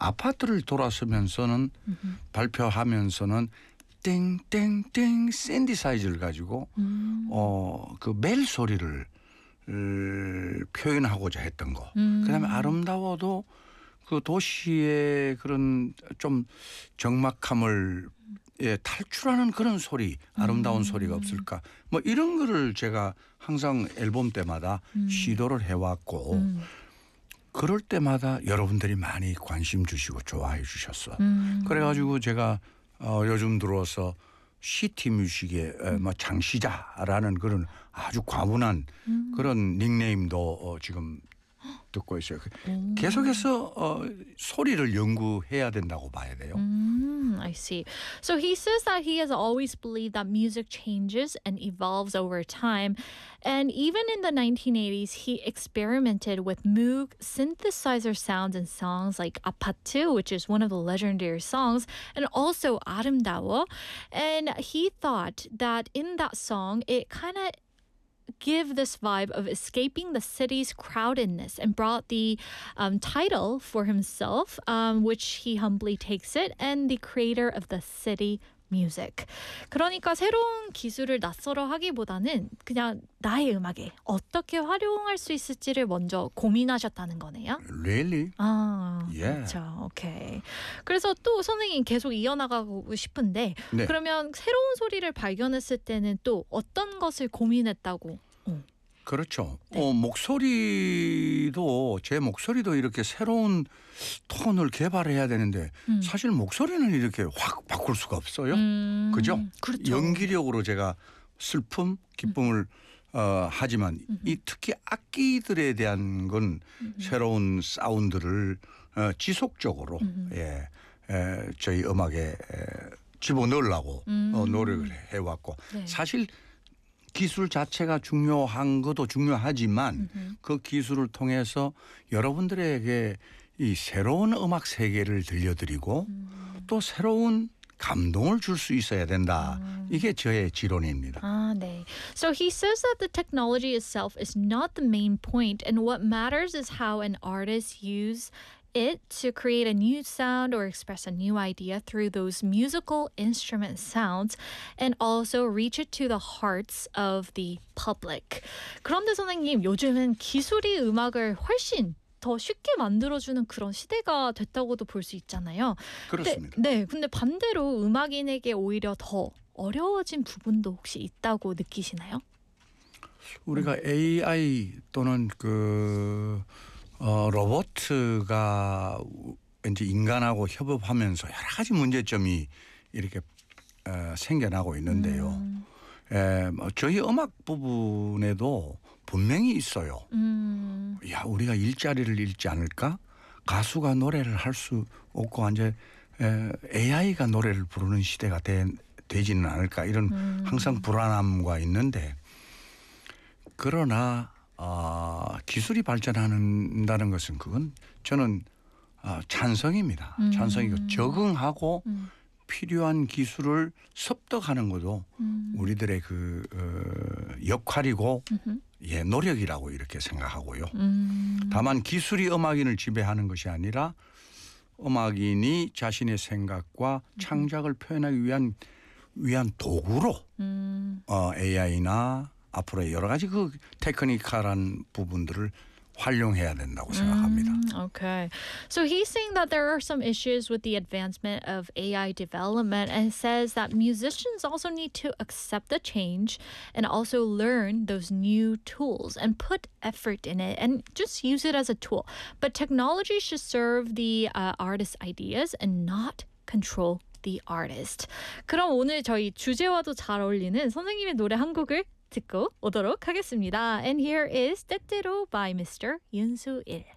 아파트를 돌아서면서는 발표하면서는 땡땡땡 샌디사이즈를 가지고 그 벨 소리를 표현하고자 했던 거. 그다음에 아름다워도 그 도시의 그런 좀 적막함을 탈출하는 그런 소리, 아름다운 소리가 없을까. 뭐 이런 거를 제가 항상 앨범 때마다 시도를 해왔고 그럴 때마다 여러분들이 많이 관심 주시고 좋아해 주셨어. 그래가지고 제가 요즘 들어서 시티 뮤직의 뭐 장시자라는 그런 아주 과분한 그런 닉네임도 지금 듣고 있어요. 계속해서 소리를 연구해야 된다고 봐야 돼요. I see. So he says that he has always believed that music changes and evolves over time. And even in the 1980s, he experimented with Moog synthesizer sounds in songs like 아파트, which is one of the legendary songs, and also 아름다워. And he thought that in that song, it kind of give this vibe of escaping the city's crowdedness and brought the title for himself, which he humbly takes it, and the creator of the city music. 그러니까 새로운 기술을 낯설어 하기보다는 그냥 나의 음악에 어떻게 활용할 수 있을지를 먼저 고민하셨다는 거네요. Really? 그렇죠. 오케이. 그래서 또 선생님 계속 이어나가고 싶은데 네. 그러면 새로운 소리를 발견했을 때는 또 어떤 것을 고민했다고? 그렇죠. 목소리도 제 목소리도 이렇게 새로운 톤을 개발해야 되는데 사실 목소리는 이렇게 확 바꿀 수가 없어요. 그죠? 그렇죠. 연기력으로 제가 슬픔, 기쁨을 하지만 이 특히 악기들에 대한 건 새로운 사운드를 지속적으로 저희 음악에 집어넣으려고 노력을 해왔고 사실 기술 자체가 중요한 것도 중요하지만 그 기술을 통해서 여러분들에게 이 새로운 음악 세계를 들려드리고 또 새로운 감동을 줄 수 있어야 된다. 이게 저의 지론입니다. 네. So he says that the technology itself is not the main point and what matters is how an artist use it to create a new sound or express a new idea through those musical instrument sounds and also reach it to the hearts of the public. 그런데 선생님, 요즘은 기술이 음악을 훨씬 더 쉽게 만들어주는 그런 시대가 됐다고도 볼 수 있잖아요. 그렇습니다. 근데 반대로 음악인에게 오히려 더 어려워진 부분도 혹시 있다고 느끼시나요? 우리가 AI 또는 로봇가 이제 인간하고 협업하면서 여러 가지 문제점이 이렇게 생겨나고 있는데요. 저희 음악 부분에도 분명히 있어요. 야, 우리가 일자리를 잃지 않을까? 가수가 노래를 할 수 없고 이제 AI가 노래를 부르는 시대가 되지는 않을까? 이런 항상 불안함과 있는데 그러나 기술이 발전한다는 것은 그건 저는 찬성입니다. 찬성이고 적응하고 필요한 기술을 습득하는 것도 우리들의 역할이고 노력이라고 이렇게 생각하고요. 다만 기술이 음악인을 지배하는 것이 아니라 음악인이 자신의 생각과 창작을 표현하기 위한 도구로 AI나 앞으로의 여러 가지 그 테크니컬한 부분들을 활용해야 된다고 생각합니다. Okay. So he's saying that there are some issues with the advancement of AI development and says that musicians also need to accept the change and also learn those new tools and put effort in it and just use it as a tool. But technology should serve the artist's ideas and not control the artist. 그럼 오늘 저희 주제와도 잘 어울리는 선생님의 노래 한 곡을 듣고 오도록 하겠습니다. And here is 때때로 by Mr. 윤수일.